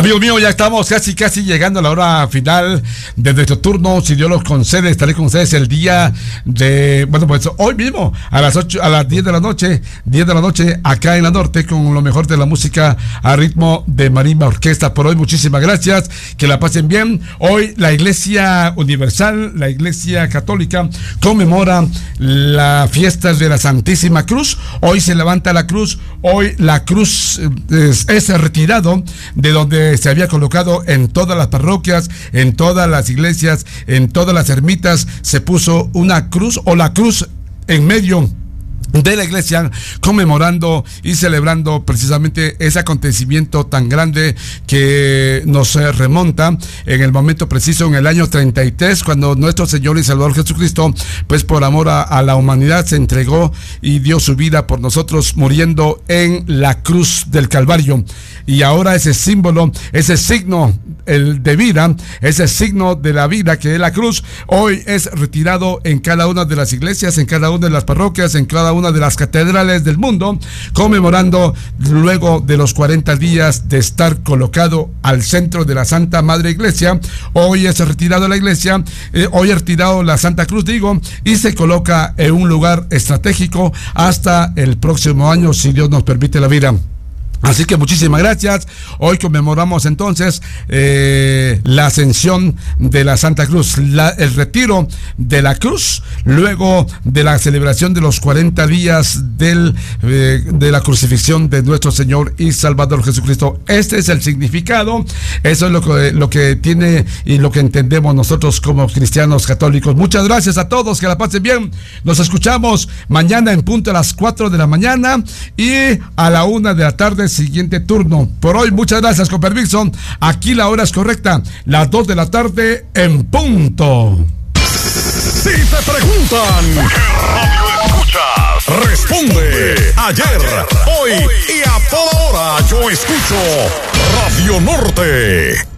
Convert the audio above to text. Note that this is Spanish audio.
Amigo mío, ya estamos casi llegando a la hora final de nuestro turno. Si Dios los concede, estaré con ustedes el día de, bueno, pues hoy mismo, a las 10 de la noche, acá en la Norte, con lo mejor de la música a ritmo de Marimba Orquesta. Por hoy, muchísimas gracias, que la pasen bien. Hoy la Iglesia Universal, la Iglesia Católica, conmemora la fiesta de la Santísima Cruz. Hoy se levanta la cruz, hoy la cruz es retirado de donde se había colocado en todas las parroquias, en todas las iglesias, en todas las ermitas. Se puso una cruz, o la cruz en medio de la iglesia, conmemorando y celebrando precisamente ese acontecimiento tan grande que nos remonta en el momento preciso, en el año 33, cuando nuestro Señor y Salvador Jesucristo, pues por amor a la humanidad, se entregó y dio su vida por nosotros, muriendo en la cruz del Calvario. Y ahora ese símbolo, ese signo de vida, ese signo de la vida que es la cruz, hoy es retirado en cada una de las iglesias, en cada una de las parroquias, en cada una de las catedrales del mundo, conmemorando luego de los 40 días de estar colocado al centro de la Santa Madre Iglesia. Hoy es retirado la iglesia, hoy es retirado la Santa Cruz, y se coloca en un lugar estratégico hasta el próximo año, si Dios nos permite la vida. Así que muchísimas gracias. Hoy conmemoramos entonces la ascensión de la Santa Cruz, el retiro de la cruz, luego de la celebración de los 40 días de la crucifixión de nuestro Señor y Salvador Jesucristo. Este es el significado, eso es lo que tiene y lo que entendemos nosotros como cristianos católicos. Muchas gracias a todos, que la pasen bien. Nos escuchamos mañana en punto a las 4 de la mañana y a la 1 de la tarde, siguiente turno. Por hoy, muchas gracias, con permiso. Aquí la hora es correcta, las 2 de la tarde en punto. Si te preguntan ¿qué radio escuchas? Responde ayer, hoy y a toda hora. Yo escucho Radio Norte.